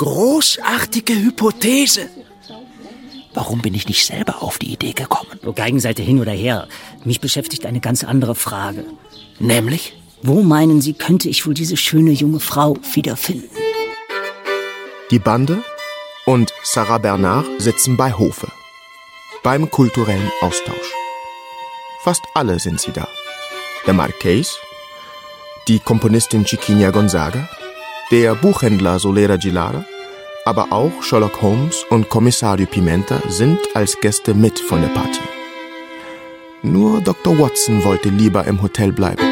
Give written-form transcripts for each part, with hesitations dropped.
großartige Hypothese. Warum bin ich nicht selber auf die Idee gekommen? Geigenseite hin oder her. Mich beschäftigt eine ganz andere Frage. Nämlich? Wo meinen Sie, könnte ich wohl diese schöne junge Frau wiederfinden? Die Bande und Sarah Bernard sitzen bei Hofe. Beim kulturellen Austausch. Fast alle sind sie da. Der Marqués, die Komponistin Chiquinha Gonzaga, der Buchhändler Solera Gilara, aber auch Sherlock Holmes und Kommissario Pimenta sind als Gäste mit von der Party. Nur Dr. Watson wollte lieber im Hotel bleiben.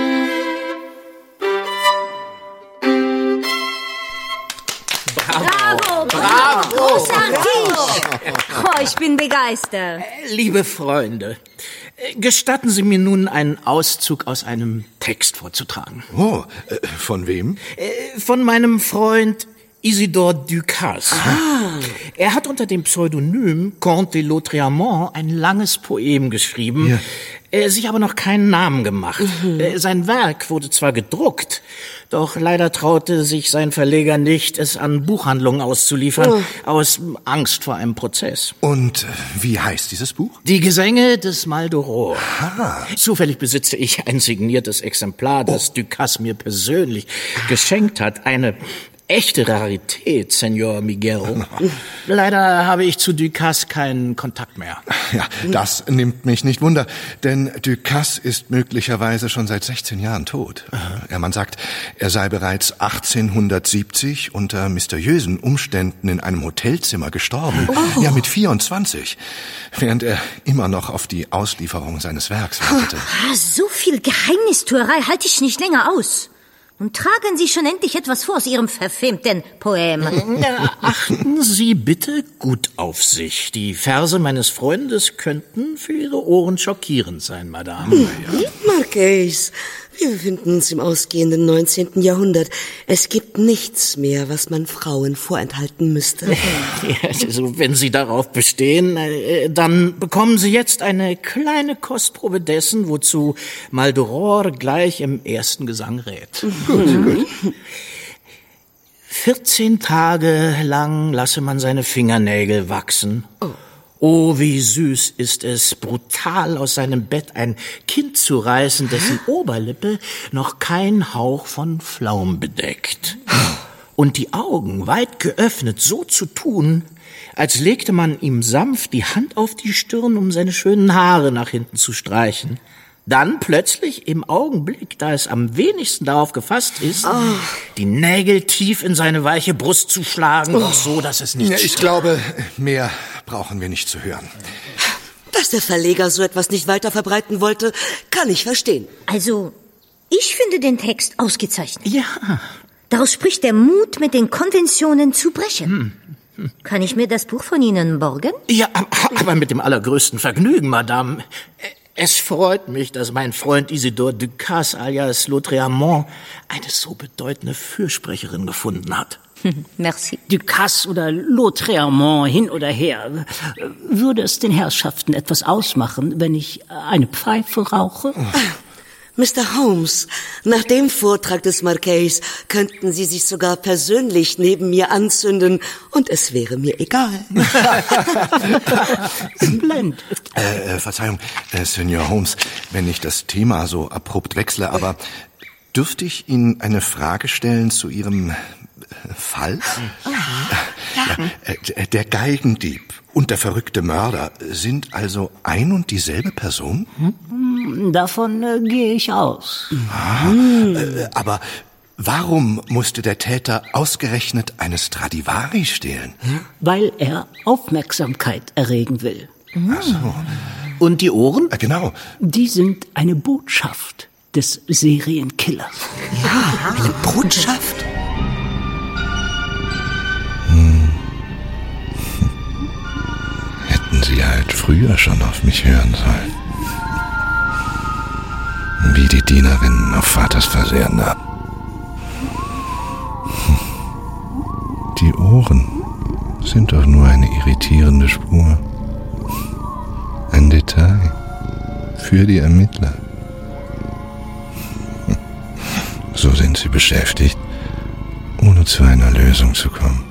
Bravo, bravo, großartig! Oh, ich bin begeistert. Liebe Freunde, gestatten Sie mir nun einen Auszug aus einem Text vorzutragen. Oh, von wem? Von meinem Freund Isidore Ducasse. Er hat unter dem Pseudonym Comte de Lautréamont ein langes Poem geschrieben, sich aber noch keinen Namen gemacht. Sein Werk wurde zwar gedruckt, doch leider traute sich sein Verleger nicht, es an Buchhandlungen auszuliefern, aus Angst vor einem Prozess. Und wie heißt dieses Buch? Die Gesänge des Maldoror. Zufällig besitze ich ein signiertes Exemplar, das Ducasse mir persönlich geschenkt hat. Eine echte Rarität, Senor Miguel. Leider habe ich zu Ducasse keinen Kontakt mehr. Ja, das nimmt mich nicht wunder, denn Ducasse ist möglicherweise schon seit 16 Jahren tot. Ja, man sagt, er sei bereits 1870 unter mysteriösen Umständen in einem Hotelzimmer gestorben. Ja, mit 24, während er immer noch auf die Auslieferung seines Werks wartete. So viel Geheimnistuerei halte ich nicht länger aus. Und tragen Sie schon endlich etwas vor aus Ihrem verfemten Poem. Achten Sie bitte gut auf sich. Die Verse meines Freundes könnten für Ihre Ohren schockierend sein, Madame. Marqués, wir befinden uns im ausgehenden 19. Jahrhundert. Es gibt nichts mehr, was man Frauen vorenthalten müsste. Ja, also wenn Sie darauf bestehen, dann bekommen Sie jetzt eine kleine Kostprobe dessen, wozu Maldoror gleich im ersten Gesang rät. Gut. 14 Tage lang lasse man seine Fingernägel wachsen. Oh, wie süß ist es, brutal aus seinem Bett ein Kind zu reißen, dessen Oberlippe noch kein Hauch von Flaum bedeckt. Und die Augen weit geöffnet so zu tun, als legte man ihm sanft die Hand auf die Stirn, um seine schönen Haare nach hinten zu streichen. Dann plötzlich, im Augenblick, da es am wenigsten darauf gefasst ist, die Nägel tief in seine weiche Brust zu schlagen, doch so, dass es nicht... Ja, ich glaube, mehr brauchen wir nicht zu hören. Dass der Verleger so etwas nicht weiter verbreiten wollte, kann ich verstehen. Also, ich finde den Text ausgezeichnet. Ja. Daraus spricht der Mut, mit den Konventionen zu brechen. Kann ich mir das Buch von Ihnen borgen? Ja, aber mit dem allergrößten Vergnügen, Madame. Es freut mich, dass mein Freund Isidore Ducasse alias Lautréamont eine so bedeutende Fürsprecherin gefunden hat. Merci. Ducasse oder Lautréamont, hin oder her. Würde es den Herrschaften etwas ausmachen, wenn ich eine Pfeife rauche? Mr. Holmes, nach dem Vortrag des Marqués könnten Sie sich sogar persönlich neben mir anzünden und es wäre mir egal. Blend. Verzeihung, Senor Holmes, wenn ich das Thema so abrupt wechsle, aber dürfte ich Ihnen eine Frage stellen zu Ihrem Fall? Ja, der Geigendieb und der verrückte Mörder sind also ein und dieselbe Person? Davon gehe ich aus. Aber warum musste der Täter ausgerechnet eine Stradivari stehlen? Weil er Aufmerksamkeit erregen will. Ach so. Und die Ohren? Genau. Die sind eine Botschaft des Serienkillers. Ja, eine Botschaft? Hätten Sie halt früher schon auf mich hören sollen. Wie die Dienerinnen auf Vaters Versehrender. Die Ohren sind doch nur eine irritierende Spur. Ein Detail für die Ermittler. So sind sie beschäftigt, ohne zu einer Lösung zu kommen.